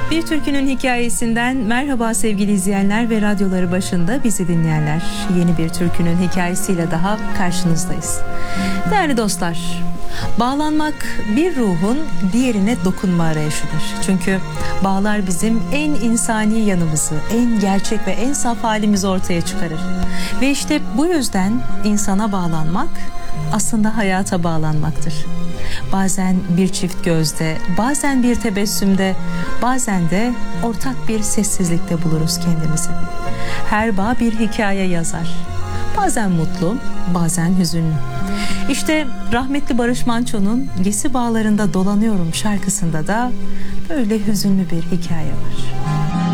Bir Türkünün Hikayesinden merhaba sevgili izleyenler ve radyoları başında bizi dinleyenler. Yeni bir türkünün hikayesiyle daha karşınızdayız. Değerli dostlar, bağlanmak bir ruhun diğerine dokunma arayışıdır. Çünkü bağlar bizim en insani yanımızı, en gerçek ve en saf halimizi ortaya çıkarır. Ve işte bu yüzden insana bağlanmak aslında hayata bağlanmaktır. Bazen bir çift gözde, bazen bir tebessümde, bazen de ortak bir sessizlikte buluruz kendimizi. Her bağ bir hikaye yazar. Bazen mutlu, bazen hüzünlü. İşte rahmetli Barış Manço'nun "Gesi Bağlarında Dolanıyorum" şarkısında da böyle hüzünlü bir hikaye var.